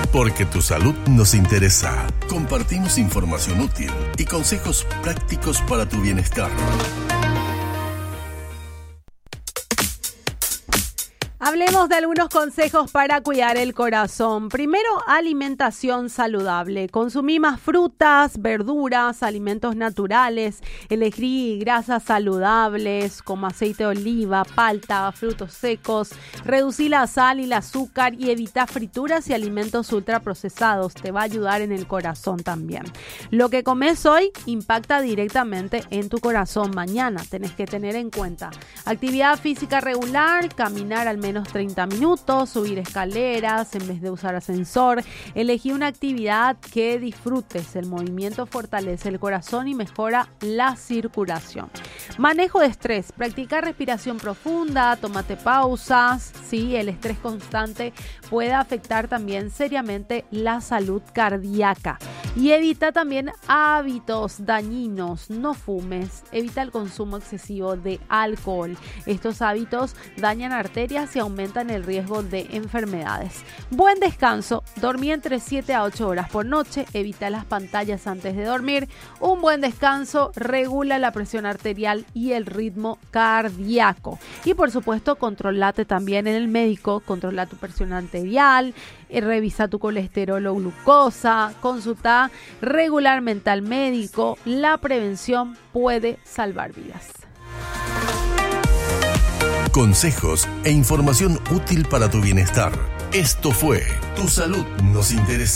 Porque tu salud nos interesa. Compartimos información útil y consejos prácticos para tu bienestar. Hablemos de algunos consejos para cuidar el corazón. Primero, alimentación saludable. Consumí más frutas, verduras, alimentos naturales. Elegí grasas saludables como aceite de oliva, palta, frutos secos. Reducí la sal y el azúcar y evita frituras y alimentos ultraprocesados. Te va a ayudar en el corazón también. Lo que comes hoy impacta directamente en tu corazón mañana. Tenés que tener en cuenta actividad física regular, caminar al menos 30 minutos, subir escaleras en vez de usar ascensor. Elegí una actividad que disfrutes. El movimiento fortalece el corazón y mejora la circulación. Manejo de estrés. Practica respiración profunda, tómate pausas. Sí, el estrés constante puede afectar también seriamente la salud cardíaca. Y evita también hábitos dañinos. No fumes. Evita el consumo excesivo de alcohol. Estos hábitos dañan arterias y aumentan el riesgo de enfermedades. Buen descanso. Dormí entre 7 a 8 horas por noche. Evita las pantallas antes de dormir. Un buen descanso regula la presión arterial y el ritmo cardíaco. Y por supuesto, controlate también en el médico. Controla tu presión arterial. Revisa tu colesterol o glucosa. Consulta regularmente al médico. La prevención puede salvar vidas. Consejos e información útil para tu bienestar. Esto fue Tu Salud Nos Interesa.